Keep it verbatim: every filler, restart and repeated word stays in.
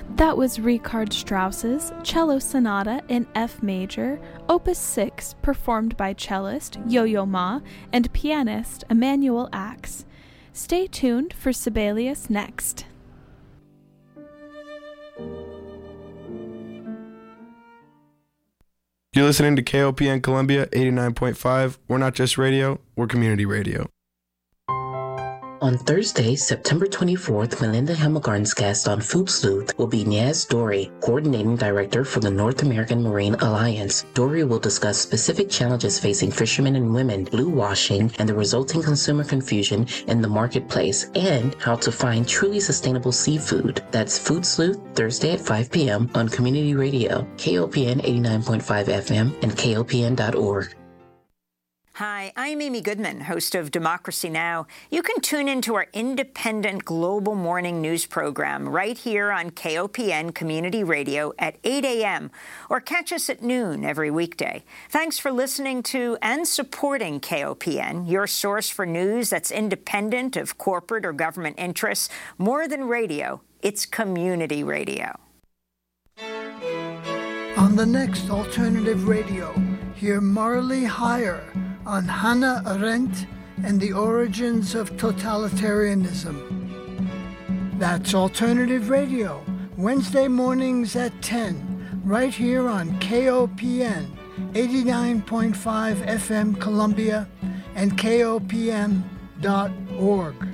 That was Richard Strauss's Cello Sonata in F major, Opus six, performed by cellist Yo-Yo Ma and pianist Emmanuel Axe. Stay tuned for Sibelius next. You're listening to K O P N Columbia eighty-nine point five. We're not just radio, we're community radio. On Thursday, September twenty-fourth, Melinda Hemmelgarn's guest on Food Sleuth will be Naz Dorey, Coordinating Director for the North American Marine Alliance. Dorey will discuss specific challenges facing fishermen and women, blue washing, and the resulting consumer confusion in the marketplace, and how to find truly sustainable seafood. That's Food Sleuth, Thursday at five p.m. on Community Radio, K O P N eighty-nine point five F M, and K O P N dot org. Hi, I'm Amy Goodman, host of Democracy Now! You can tune into our independent global morning news program right here on K O P N Community Radio at eight a.m. or catch us at noon every weekday. Thanks for listening to and supporting K O P N, your source for news that's independent of corporate or government interests. More than radio, it's community radio. On the next Alternative Radio, hear Marley Hire on Hannah Arendt and the origins of totalitarianism. That's Alternative Radio, Wednesday mornings at ten, right here on K O P N, eighty-nine point five F M Columbia and K O P N dot org.